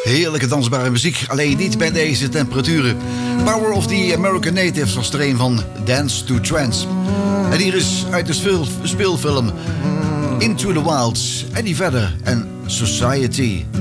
Heerlijke dansbare muziek, alleen niet bij deze temperaturen. Power of the American Natives was er een van Dance to Trance. En hier is uit de speelfilm Into the Wilds, Eddie Vedder en Society.